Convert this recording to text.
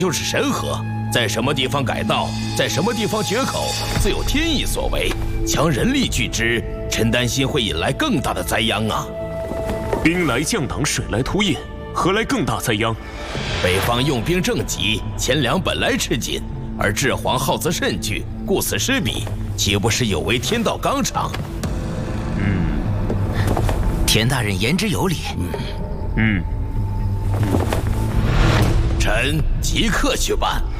就是神河，在什么地方改道，在什么地方决口，自有天意所为。强人力拒之，臣担心会引来更大的灾殃啊！ 兵来将挡，水来土掩，何来更大灾殃？ 北方用兵正急，钱粮本来吃紧，而智皇好责甚惧，顾此失彼，岂不是有违天道纲常？ 田大人言之有理。 臣即刻去办。